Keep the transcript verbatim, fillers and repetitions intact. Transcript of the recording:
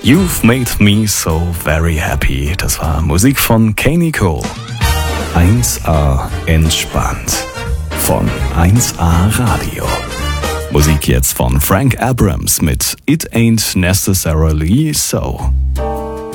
You've made me so very happy. Das war Musik von Kanye Cole. eins a entspannt von eins a Radio. Musik jetzt von Frank Abrams mit It Ain't Necessarily So.